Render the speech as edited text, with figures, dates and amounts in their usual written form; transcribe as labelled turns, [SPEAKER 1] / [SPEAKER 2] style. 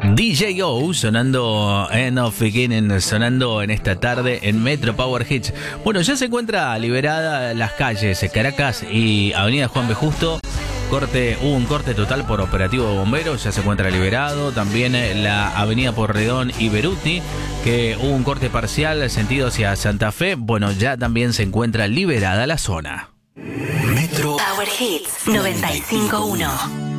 [SPEAKER 1] DJO sonando End of Beginning, sonando en esta tarde en Metro Power Hits. Bueno, ya se encuentra liberada las calles Caracas y Avenida Juan B. Justo. Hubo un corte total por operativo de bomberos, ya se encuentra liberado. También la Avenida Porredón y Beruti, que hubo un corte parcial sentido hacia Santa Fe. Bueno, ya también se encuentra liberada la zona.
[SPEAKER 2] Metro
[SPEAKER 3] Power Hits 95.1.